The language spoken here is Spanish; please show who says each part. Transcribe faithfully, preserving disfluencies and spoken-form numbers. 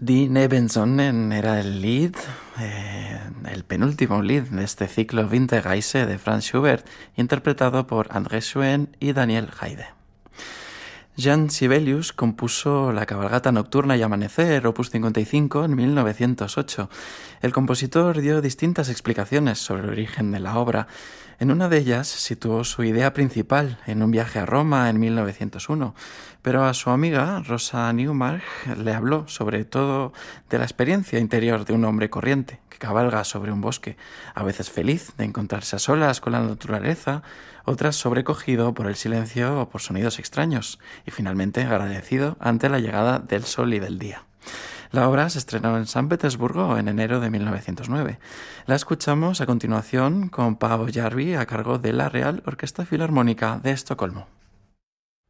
Speaker 1: Die Nebensonnen era el lead, eh, el penúltimo lead de este ciclo Winterreise de Franz Schubert, interpretado por André Schoen y Daniel Haide. Jean Sibelius compuso la Cabalgata Nocturna y Amanecer, opus cincuenta y cinco, en mil novecientos ocho. El compositor dio distintas explicaciones sobre el origen de la obra. En una de ellas situó su idea principal en un viaje a Roma en mil novecientos uno, pero a su amiga Rosa Neumark le habló sobre todo de la experiencia interior de un hombre corriente que cabalga sobre un bosque, a veces feliz de encontrarse a solas con la naturaleza, otras sobrecogido por el silencio o por sonidos extraños, y finalmente agradecido ante la llegada del sol y del día. La obra se estrenó en San Petersburgo en enero de mil novecientos nueve. La escuchamos a continuación con Paavo Järvi a cargo de la Real Orquesta Filarmónica de Estocolmo.